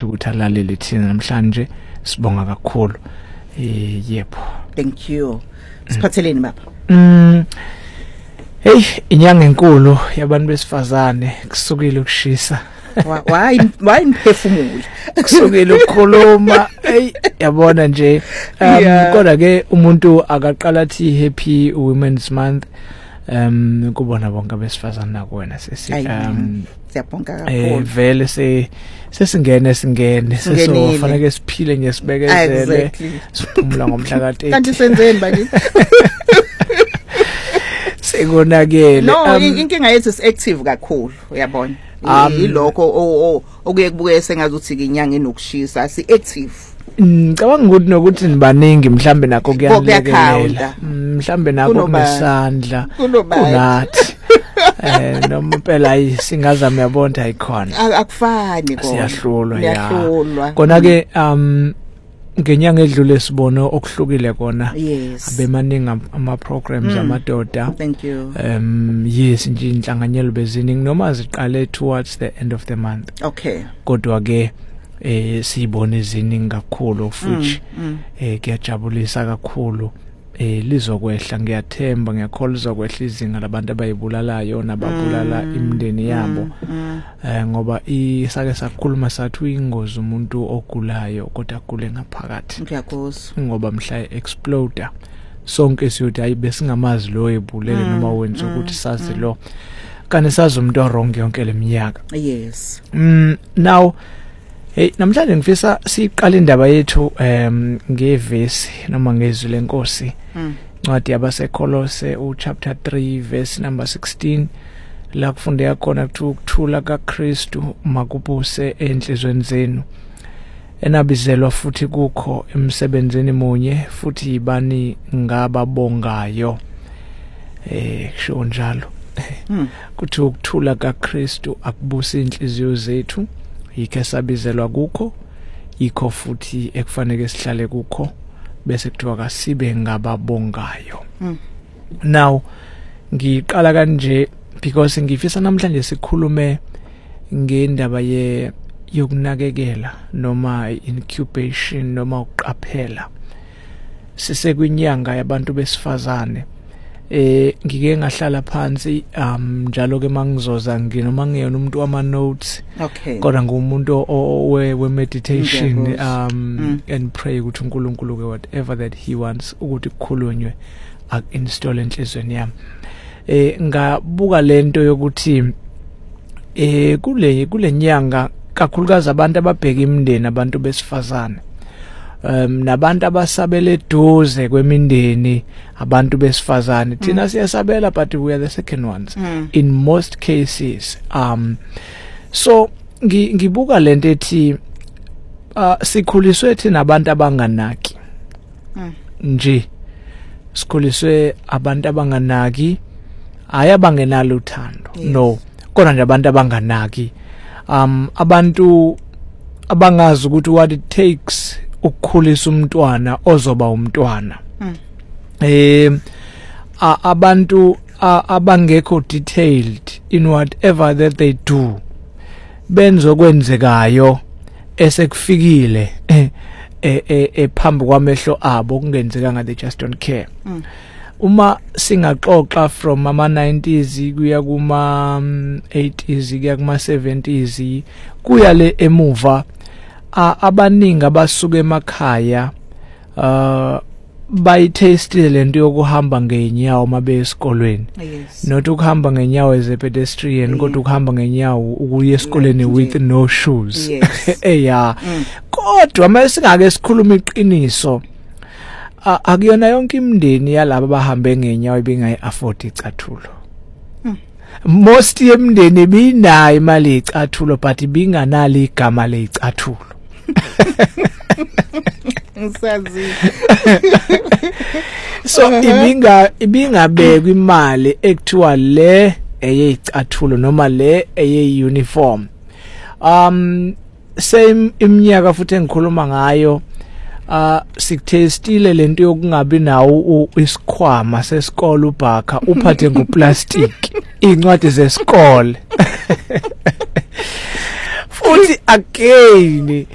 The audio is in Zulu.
ukuthi alalele thina namhlanje sibonga kakhulu. Yebo. Thank you. Siphatheleni baba. Hey, inyanga enkulu yabantu besifazane kusukile ukushisa. Why imphefumulo? Kusukile ukukhuluma. Hey, yabona nje kodwa ke umuntu akaqala athi Happy Women's Month. Kubona bonke abesifazane nakwena sesi siyabonga kakhulu. Vele sesingene sesofanele siphile ngesibekezele siphumula ngomhla ka-30. Kanti senzeni bakithi? Sekonakele. No, inkinga yethu is active kakhulu uyabona. Ilokho okuye kubuke sengazuthi inyanga enokushisa si active. Ngicabanga ukuthi nokuthi nibaningi mhlambe nakho kuyakulekelela. Mhlambe nakho kunesandla kunathi. Noma phela singazama yabonda ayikhona. Akufani kodwa. Siyahlulwa ya. Kona ke ngenyanga edlule sibona okuhlukile kona. Abemaningi ama programs amadoda. Thank you. Yes nje inhlanganyelo beziningi noma ziqale towards the end of the month. Okay. Kodwa ke sibone iziningi kakhulu futhi kuyajabulisa kakhulu. Lizokwehla ngiyathemba ngiyakholwa lizokwehla izinga labantu abayibulalayo nababulala imindeni yabo. Ngoba isake sakhuluma sathi uyingozi umuntu ogulayo kodwa agule ngaphakathi. Ngiyakuzwa. Ngoba mhla exploder sonke siyothi ayibe singamazi lo ebulele noma wenza ukuthi sazi lo kanti sazi umuntu wrong yonke leminyaka. Yes. Now hey namhlanje ngifisa siqale indaba yethu ngevesi noma ngezwi lenkosi. Ncwadi yabaseKolose chapter 3 verse number 16 la kufundeka khona ukuthula kaKristu makubuse enhlizweni zenu enabizelwa futhi kukho emsebenzini munye futhi yibani ngababongayo. Kusho njalo. Kuthi ukuthula kaKristu akubuse inhliziyo zethu yike sabizelwa kukho yikho futhi ekufanele sihlale kukho bese kuthiwa kasibe ngababongayo. Now ngiqala kanje because ngifisa namhlanje sikhulume ngendaba yokunakekela noma incubation noma uqaphela. Sisekwinyanga yabantu besifazane. Ngike ngahlala phansi njalo ke mangizoza nginoma ngiyona umuntu wama notes. Okay. Kodwa ngumuntu we meditation and pray ukuthi uNkulunkulu ke whatever that he wants ukuthi kukhulunywe ak-install enhlizweni yami. Ngabuka lento yokuthi kule nyanga kakhulukazi abantu ababheka imindeni abantu besifazane. Nabantu abasabele eduze kwemindeni abantu besifazane thina siyasabela but we are the second ones in most cases. So ngibuka lento ethi sikhuliswe thina abantu abanganaki nje sikhuliswe abantu abanganaki ayabangenalo uthando. No kodwa nje abantu abanganaki abantu abangazi ukuthi what it takes ukukhulisa umntwana ozoba umntwana. Abantu abangekho detailed in whatever that they do benzo kwenzekayo esekufikile ephambi kwamehlo abo kungenzeka they just don't care. Uma singaxoxa from ama 90s kuya kuma 80s kuya kuma 70s kuya le emuva abaningi abasuka emakhaya bayithestile lento yokuhamba ngeenyawo mabe esikolweni. Not ukuhamba ngeenyawo as a pedestrian kodwa ukuhamba ngeenyawo ukuya esikoleni with no shoes. Kodwa mase singake sikhuluma iqiniso akuyona yonke imindeni yalabo abahambe ngeenyawo bengayi afford icathulo. Most yemindeni binayo imali icathulo but binganalo igama leicathulo. Ngisazi. So ibingabekwa imali ekuthiwa le eyicathulo noma le eyeuniform. Same iminyaka futhi engikhuluma ngayo sikuthestile lento yokungabi nawo isikhwama sesikole ubhaka uphathe ngoplastic incwadi zesikole. Futhi again